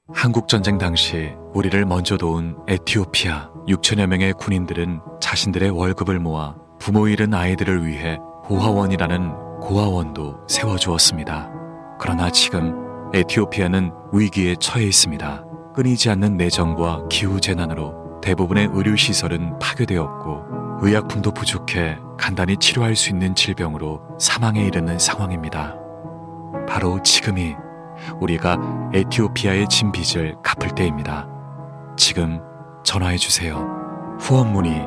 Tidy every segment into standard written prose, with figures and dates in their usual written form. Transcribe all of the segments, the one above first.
한국전쟁 당시 우리를 먼저 도운 에티오피아 6천여 명의 군인들은 자신들의 월급을 모아 부모 잃은 아이들을 위해 고아원이라는 고아원도 세워주었습니다. 그러나 지금 에티오피아는 위기에 처해 있습니다. 끊이지 않는 내전과 기후재난으로 대부분의 의료시설은 파괴되었고 의약품도 부족해 간단히 치료할 수 있는 질병으로 사망에 이르는 상황입니다. 바로 지금이 우리가 에티오피아의 진 빚을 갚을 때입니다. 지금 전화해주세요. 후원 문의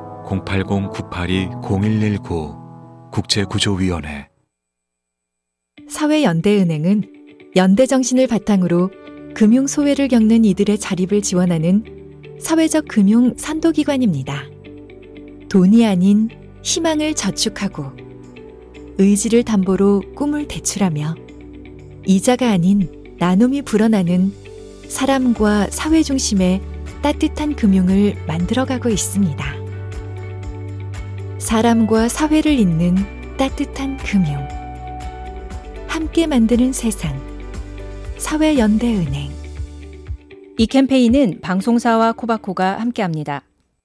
080-982-0119 국제구조위원회. 사회연대은행은 연대정신을 바탕으로 금융 소외를 겪는 이들의 자립을 지원하는 사회적 금융 선도기관입니다. 돈이 아닌 희망을 저축하고 의지를 담보로 꿈을 대출하며 이자가 아닌 나눔이 불어나는 사람과 사회 중심의 따뜻한 금융을 만들어가고 있습니다. 사람과 사회를 잇는 따뜻한 금융. 함께 만드는 세상. 사회연대은행. 이 캠페인은 방송사와 코바코가 함께합니다.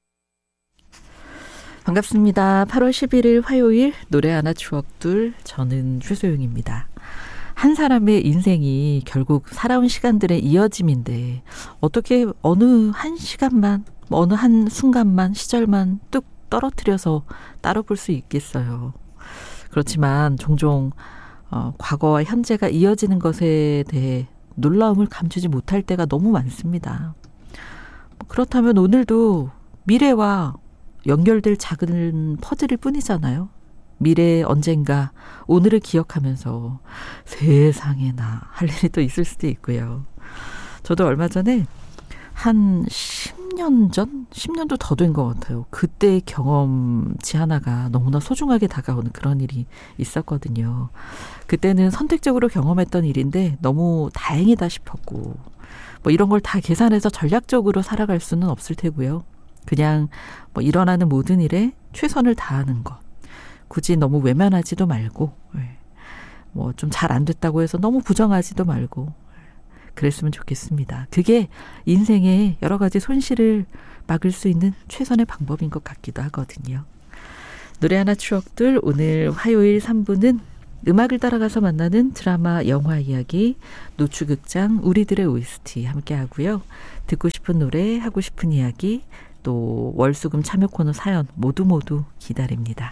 반갑습니다. 8월 11일 화요일 노래 하나 추억둘, 저는 최소영입니다. 한 사람의 인생이 결국 살아온 시간들의 이어짐인데 어떻게 어느 한 시간만, 어느 한 순간만, 시절만 뚝 떨어뜨려서 따로 볼 수 있겠어요. 그렇지만 종종 과거와 현재가 이어지는 것에 대해 놀라움을 감추지 못할 때가 너무 많습니다. 그렇다면 오늘도 미래와 연결될 작은 퍼즐일 뿐이잖아요. 미래의 언젠가 오늘을 기억하면서 세상에나 할 일이 또 있을 수도 있고요. 저도 얼마 전에 한 10년 전? 10년도 더 된 것 같아요. 그때의 경험치 하나가 너무나 소중하게 다가오는 그런 일이 있었거든요. 그때는 선택적으로 경험했던 일인데 너무 다행이다 싶었고 뭐 이런 걸 다 계산해서 전략적으로 살아갈 수는 없을 테고요. 그냥 뭐 일어나는 모든 일에 최선을 다하는 것. 굳이 너무 외면하지도 말고 뭐 좀 잘 안 됐다고 해서 너무 부정하지도 말고 그랬으면 좋겠습니다. 그게 인생의 여러 가지 손실을 막을 수 있는 최선의 방법인 것 같기도 하거든요. 노래 하나 추억들, 오늘 화요일 3부는 음악을 따라가서 만나는 드라마, 영화 이야기, 노추극장, 우리들의 OST 함께 하고요. 듣고 싶은 노래, 하고 싶은 이야기, 또 월수금 참여 코너 사연 모두 기다립니다.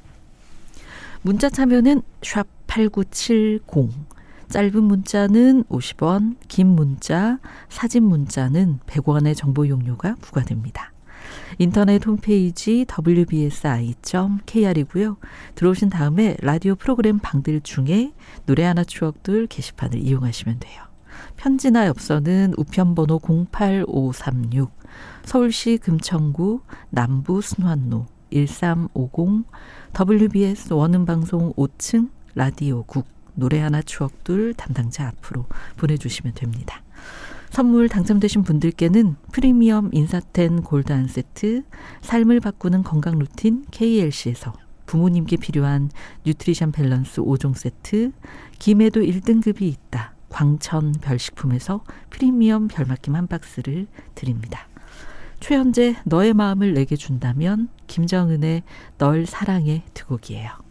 문자 참여는 샵 8970, 짧은 문자는 50원, 긴 문자, 사진 문자는 100원의 정보 용료가 부과됩니다. 인터넷 홈페이지 wbsi.kr이고요. 들어오신 다음에 라디오 프로그램 방들 중에 노래 하나 추억들 게시판을 이용하시면 돼요. 편지나 엽서는 우편번호 08536, 서울시 금천구 남부 순환로 1350, WBS 원음방송 5층 라디오국 노래 하나 추억둘 담당자 앞으로 보내주시면 됩니다. 선물 당첨되신 분들께는 프리미엄 인사텐 골드 한 세트, 삶을 바꾸는 건강 루틴 KLC에서 부모님께 필요한 뉴트리션 밸런스 5종 세트, 김에도 1등급이 있다 광천 별식품에서 프리미엄 별맛김 한 박스를 드립니다. 최현재 너의 마음을 내게 준다면 김정은의 널 사랑해 두 곡이에요.